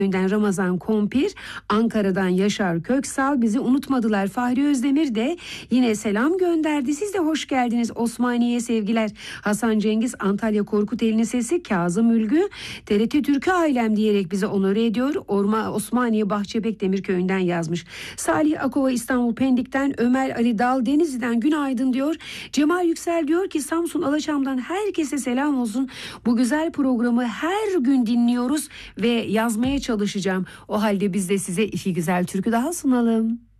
Köyünden Ramazan Kompir, Ankara'dan Yaşar Köksal bizi unutmadılar. Fahri Özdemir de yine selam gönderdi. Siz de hoş geldiniz. Osmaniye'ye sevgiler. Hasan Cengiz, Antalya Korkuteli'nin sesi. Kazım Ülgü, TRT Türk'ü ailem diyerek bizi onore ediyor. Osmaniye Bahçebek Demirköy'ünden yazmış. Salih Akova İstanbul Pendik'ten, Ömer Ali Dal Denizli'den günaydın diyor. Cemal Yüksel diyor ki Samsun Alaçam'dan herkese selam olsun. Bu güzel programı her gün dinliyoruz ve yazmaya çalışacağım. O halde biz de size iki güzel türkü daha sunalım.